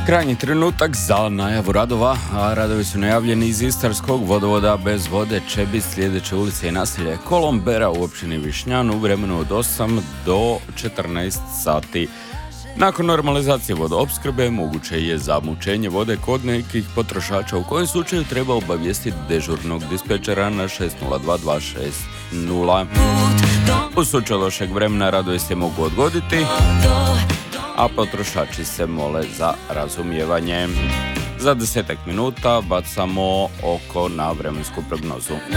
Krajnji trenutak za najavu radova, a radovi su najavljeni iz Istarskog vodovoda bez vode Čebis, sljedeće ulice i naselje Kolombera u općini Višnjan u vremenu od 8 do 14 sati. Nakon normalizacije vodoopskrbe moguće je zamućenje vode kod nekih potrošača, u kojem slučaju treba obavijestiti dežurnog dispečera na 602 260. U slučaju lošeg vremena radovi se mogu odgoditi, a potrošači se mole za razumijevanje. Za 10 minuta bacamo oko na vremensku prognozu.